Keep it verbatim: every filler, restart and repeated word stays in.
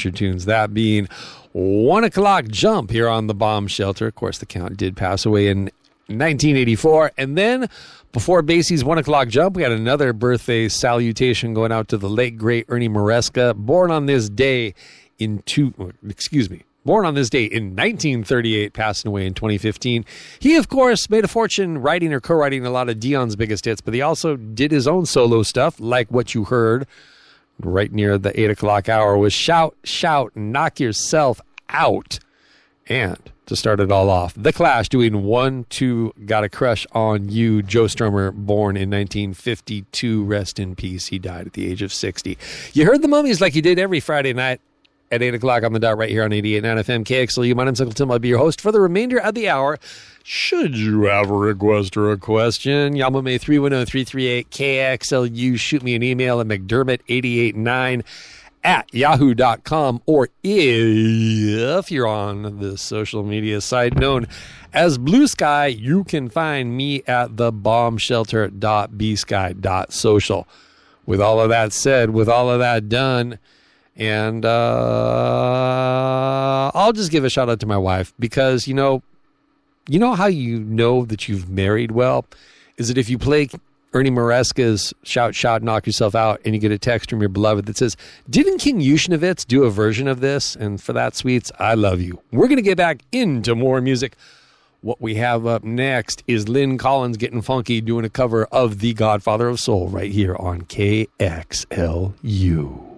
signature tunes, that being One O'Clock Jump here on the Bomb Shelter. Of course, the Count did pass away in nineteen eighty-four. And then before Basie's One O'Clock Jump, we had another birthday salutation going out to the late, great Ernie Maresca, born on this day in two, excuse me, born on this day in nineteen thirty-eight, passing away in twenty fifteen. He, of course, made a fortune writing or co-writing a lot of Dion's biggest hits, but he also did his own solo stuff, like what you heard right near the eight o'clock hour was Shout, Shout, Knock Yourself Out. And to start it all off, The Clash doing One, Two, Got a Crush on You. Joe Strummer, born in nineteen fifty-two. Rest in peace. He died at the age of sixty. You heard the Mummies like you did every Friday night at eight o'clock on the dot right here on eighty-eight point nine F M K X L U. My name's Uncle Tim. I'll be your host for the remainder of the hour. Should you have a request or a question, Yamame three one zero, three three eight, K X L U. Shoot me an email at McDermott eight eight nine at yahoo dot com, or if you're on the social media site known as Blue Sky, you can find me at the bomb shelter dot b sky dot social. With all of that said, with all of that done, and uh, I'll just give a shout out to my wife, because, you know, you know how you know that you've married well? Is that if you play Ernie Maresca's Shout, Shout, Knock Yourself Out, and you get a text from your beloved that says, didn't King Yushnovitz do a version of this? And for that, sweets, I love you. We're going to get back into more music. What we have up next is Lynn Collins getting funky, doing a cover of The Godfather of Soul right here on K X L U.